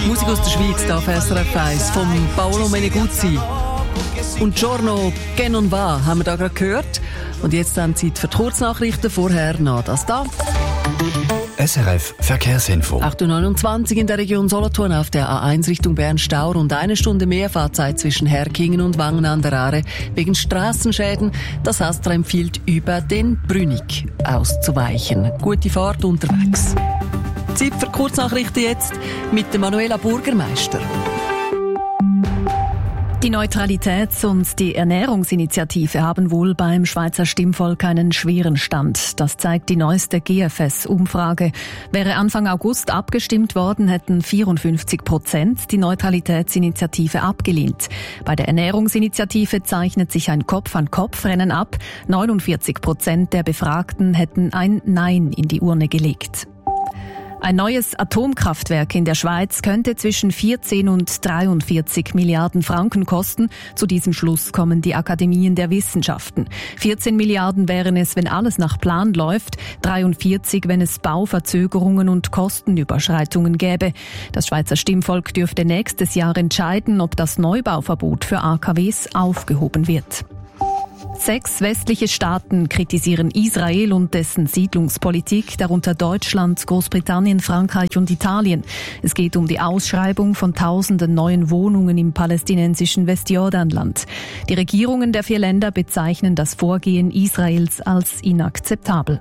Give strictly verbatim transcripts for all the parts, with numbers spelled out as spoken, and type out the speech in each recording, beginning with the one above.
Musik aus der Schweiz, da auf S R F eins, von Paolo Meneguzzi. Und Giorno che non va haben wir da gerade gehört. Und jetzt dann Zeit für die Kurznachrichten. Vorher noch das da. S R F Verkehrsinfo. acht Uhr neunundzwanzig in der Region Solothurn auf der A eins Richtung Bern-Stau. Rund eine Stunde mehr Fahrzeit zwischen Herkingen und Wangen an der Aare wegen Strassenschäden. Das Astra empfiehlt, über den Brünig auszuweichen. Gute Fahrt unterwegs. Zeit für Kurznachrichten jetzt mit der Manuela Burgermeister. Die Neutralitäts- und die Ernährungsinitiative haben wohl beim Schweizer Stimmvolk einen schweren Stand. Das zeigt die neueste G F S-Umfrage. Wäre Anfang August abgestimmt worden, hätten vierundfünfzig Prozent die Neutralitätsinitiative abgelehnt. Bei der Ernährungsinitiative zeichnet sich ein Kopf-an-Kopf-Rennen ab. neunundvierzig Prozent der Befragten hätten ein Nein in die Urne gelegt. Ein neues Atomkraftwerk in der Schweiz könnte zwischen vierzehn und dreiundvierzig Milliarden Franken kosten. Zu diesem Schluss kommen die Akademien der Wissenschaften. vierzehn Milliarden wären es, wenn alles nach Plan läuft, dreiundvierzig, wenn es Bauverzögerungen und Kostenüberschreitungen gäbe. Das Schweizer Stimmvolk dürfte nächstes Jahr entscheiden, ob das Neubauverbot für A K Ws aufgehoben wird. Sechs westliche Staaten kritisieren Israel und dessen Siedlungspolitik, darunter Deutschland, Großbritannien, Frankreich und Italien. Es geht um die Ausschreibung von tausenden neuen Wohnungen im palästinensischen Westjordanland. Die Regierungen der vier Länder bezeichnen das Vorgehen Israels als inakzeptabel.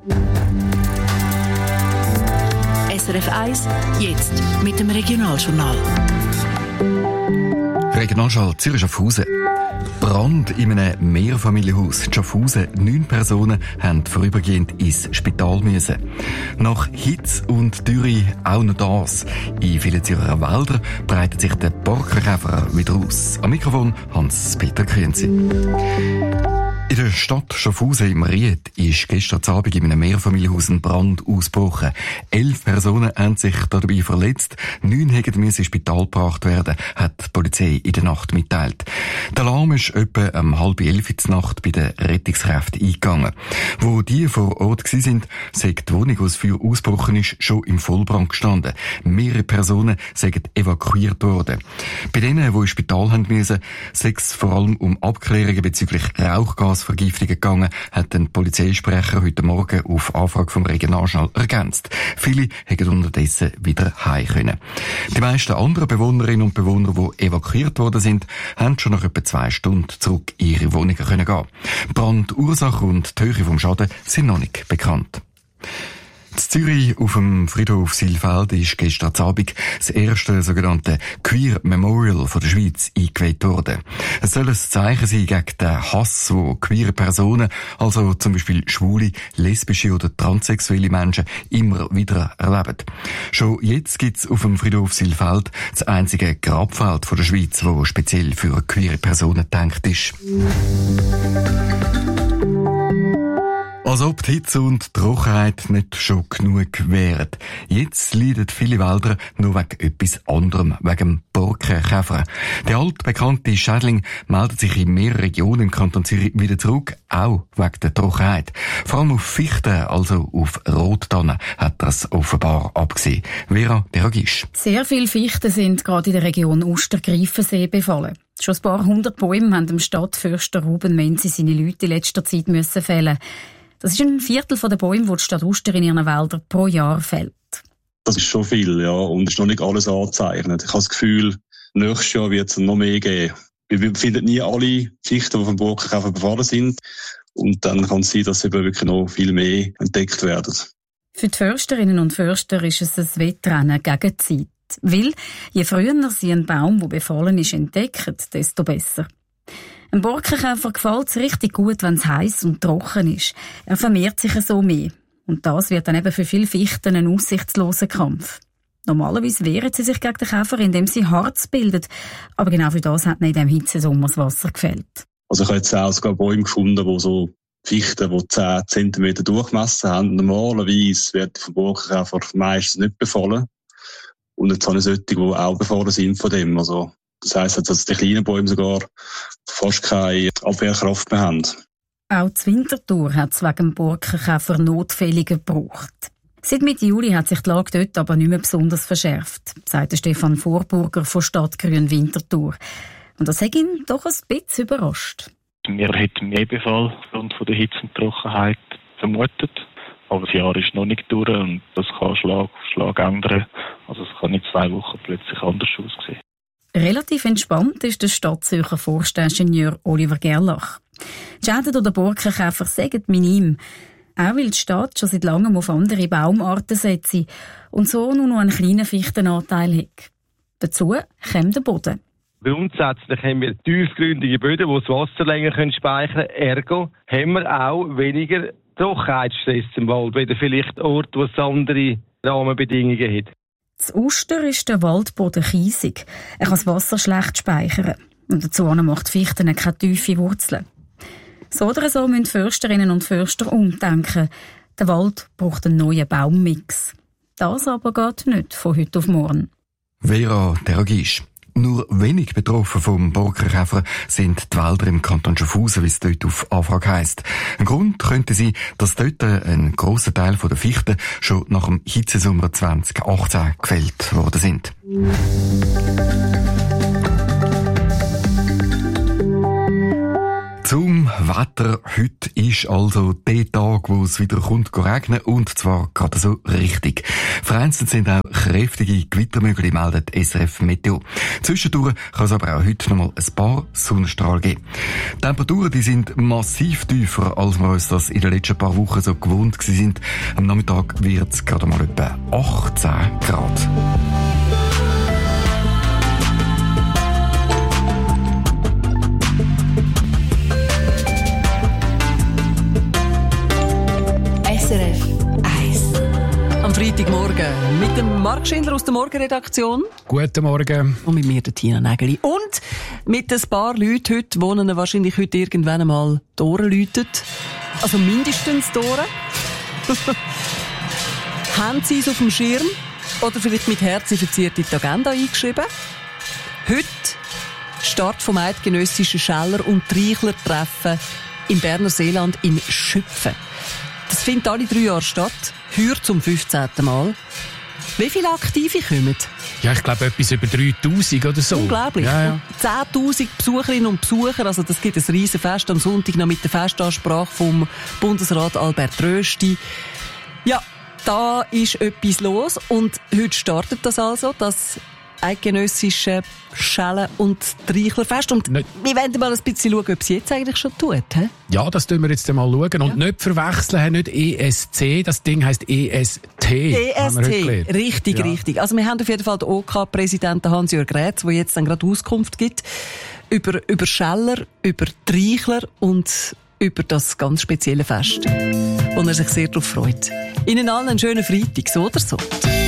S R F eins, jetzt mit dem Regionaljournal. Regionalschall Zürich-Schaffhausen. Brand in einem Mehrfamilienhaus. In Schaffhausen, neun Personen haben vorübergehend ins Spital müssen. Nach Hitze und Dürre auch noch das. In vielen Zürcher Wäldern breitet sich der Borkenkäfer wieder aus. Am Mikrofon Hans-Peter Krienzi. In der Stadt Schaffhausen im Ried ist gestern Abend in einem Mehrfamilienhaus ein Brand ausgebrochen. Elf Personen haben sich dabei verletzt. Neun hätten ins Spital gebracht werden, hat die Polizei in der Nacht mitteilt. Der Alarm ist etwa um halb elf in der Nacht bei den Rettungskräften eingegangen. Wo die vor Ort waren, sei die Wohnung, wo das Feuer ausgebrochen ist, schon im Vollbrand gestanden. Mehrere Personen sind evakuiert worden. Bei denen, die ins Spital haben müssen, sei es vor allem um Abklärungen bezüglich Rauchgas Vergiftungen gegangen, hat ein Polizeisprecher heute Morgen auf Anfrage vom Regionaljournal ergänzt. Viele hätten unterdessen wieder heim können. Die meisten anderen Bewohnerinnen und Bewohner, die evakuiert worden sind, haben schon nach etwa zwei Stunden zurück in ihre Wohnungen können gehen. Brandursache und die Höhe vom Schaden sind noch nicht bekannt. In Zürich auf dem Friedhof Silfeld ist gestern Abend das erste sogenannte Queer Memorial von der Schweiz eingeweiht worden. Es soll ein Zeichen sein gegen den Hass, wo queere Personen, also zum Beispiel schwule, lesbische oder transsexuelle Menschen, immer wieder erleben. Schon jetzt gibt es auf dem Friedhof Silfeld das einzige Grabfeld von der Schweiz, das speziell für queere Personen gedacht ist. Als ob die Hitze und die Trockenheit nicht schon genug wären. Jetzt leiden viele Wälder nur wegen etwas anderem, wegen dem Borkenkäfer. Der altbekannte Schädling meldet sich in mehreren Regionen im Kanton Zürich wieder zurück, auch wegen der Trockenheit. Vor allem auf Fichten, also auf Rottannen, hat das offenbar abgesehen. Vera Deragisch. Sehr viele Fichten sind gerade in der Region Uster-Greifensee befallen. Schon ein paar hundert Bäume haben dem Stadtförster Ruben Menzi seine Leute in letzter Zeit müssen fällen. Das ist ein Viertel der Bäume, die die Stadt Uster in ihren Wäldern pro Jahr fällt. Das ist schon viel, ja, und es ist noch nicht alles angezeichnet. Ich habe das Gefühl, nächstes Jahr wird es noch mehr geben. Wir finden nie alle Fichten, die vom Borkenkäfer befallen sind. Und dann kann es sein, dass eben wirklich noch viel mehr entdeckt werden. Für die Försterinnen und Förster ist es ein Wettrennen gegen die Zeit. Weil je früher sie einen Baum, der befallen ist, entdecken, desto besser. Ein Borkenkäfer gefällt es richtig gut, wenn es heiß und trocken ist. Er vermehrt sich so mehr. Und das wird dann eben für viele Fichten ein aussichtsloser Kampf. Normalerweise wehren sie sich gegen den Käfer, indem sie Harz bilden. Aber genau für das hat ihnen in diesem Hitzesommer das Wasser gefehlt. Also ich habe jetzt auch sogar Bäume gefunden, die so Fichten, die zehn Zentimeter Durchmesser haben. Normalerweise wird vom Borkenkäfer meistens nicht befallen. Und jetzt habe ich solche, die auch befallen sind von dem. Also das heisst, dass die kleinen Bäume sogar fast keine Abwehrkraft mehr haben. Auch die Winterthur hat es wegen dem Borkenkäfer notfälliger gebraucht. Seit Mitte Juli hat sich die Lage dort aber nicht mehr besonders verschärft, sagt Stefan Vorburger von Stadtgrün Winterthur. Und das hat ihn doch ein bisschen überrascht. Wir hätten mehr Befall aufgrund von der Hitze und Trockenheit vermutet. Aber das Jahr ist noch nicht durch und das kann Schlag auf Schlag ändern. Also es kann in zwei Wochen plötzlich anders aussehen. Relativ entspannt ist der Stadtzürcher Forstingenieur Oliver Gerlach. Die Schäden durch den Borkenkäfer sind minim. Auch weil die Stadt schon seit langem auf andere Baumarten setzt und so nur noch einen kleinen Fichtenanteil hat. Dazu kommt der Boden. Grundsätzlich haben wir tiefgründige Böden, die das Wasser länger speichern können. Ergo haben wir auch weniger Trockenheitsstress im Wald, weder vielleicht Orte, wo es andere Rahmenbedingungen hat. Das Uster ist der Waldboden kiesig. Er kann das Wasser schlecht speichern. Und dazu macht Fichten keine tiefe Wurzeln. So oder so müssen Försterinnen und Förster umdenken. Der Wald braucht einen neuen Baummix. Das aber geht nicht von heute auf morgen. Vera Deragisch. Nur wenig betroffen vom Borkenkäfer sind die Wälder im Kanton Schaffhausen, wie es dort auf Anfrage heisst. Ein Grund könnte sein, dass dort ein grosser Teil der Fichten schon nach dem Hitzesommer zwanzig achtzehn gefällt worden sind. Zum Wetter. Heute ist also der Tag, wo es wieder kommt, regnen, und zwar gerade so richtig. Vereinzelt sind auch kräftige Gewittermögel, meldet S R F Meteo. Zwischendurch kann es aber auch heute noch mal ein paar Sonnenstrahlen geben. Die Temperaturen, die sind massiv tiefer, als wir uns das in den letzten paar Wochen so gewohnt sind. Am Nachmittag wird es gerade mal etwa achtzehn Grad. S R F eins. Am Freitagmorgen mit dem Marc Schindler aus der Morgenredaktion. Guten Morgen. Und mit mir, der Tina Nägeli. Und mit ein paar Leuten heute, die ihnen wahrscheinlich heute irgendwann einmal die Ohren läuten. Also mindestens die Ohren. Haben Sie es auf dem Schirm? Oder vielleicht mit Herzen verziert in die Agenda eingeschrieben? Heute Start vom eidgenössischen Scheller- und Treichler-Treffen im Berner Seeland in Schüpfen. Das findet alle drei Jahre statt. Heuer zum fünfzehnten Mal. Wie viele Aktive kommen? Ja, ich glaube etwas über dreitausend oder so. Unglaublich. Ja, ja. zehntausend Besucherinnen und Besucher. Also das gibt ein riesen Fest am Sonntag noch mit der Festansprache vom Bundesrat Albert Rösti. Ja, da ist etwas los. Und heute startet das also, das eidgenössische Schellen- und Treichlerfest. Und nicht. Wir wollen mal ein bisschen schauen, ob es jetzt eigentlich schon tut. He? Ja, das tun wir jetzt mal schauen. Und ja. nicht verwechseln, nicht E S C, das Ding heisst E S T. E S T, richtig, ja. richtig. Also wir haben auf jeden Fall den OK-Präsidenten Hans-Jörg Rätz, der jetzt dann gerade Auskunft gibt über, über Scheller, über Treichler und über das ganz spezielle Fest, wo er sich sehr darauf freut. Ihnen allen einen schönen Freitag, so oder so.